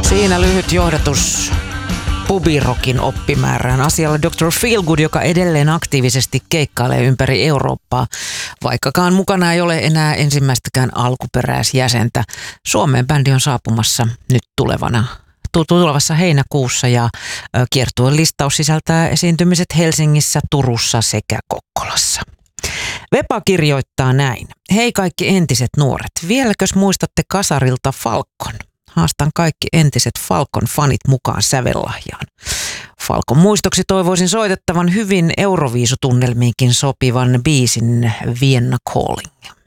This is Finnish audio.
Siinä lyhyt johdatus pubirokin oppimäärään asialla Dr. Feelgood, joka edelleen aktiivisesti keikkailee ympäri Eurooppaa, vaikkakaan mukana ei ole enää ensimmäistäkään alkuperäisjäsentä. Suomeen bändi on saapumassa nyt tulevassa heinäkuussa ja kiertueen listaus sisältää esiintymiset Helsingissä, Turussa sekä Kokkolassa. Vepa kirjoittaa näin. Hei kaikki entiset nuoret, vieläkös muistatte kasarilta Falcon? Haastan kaikki entiset Falcon-fanit mukaan sävellahjaan. Falcon muistoksi toivoisin soitettavan hyvin Euroviisutunnelmiinkin sopivan biisin Vienna Calling.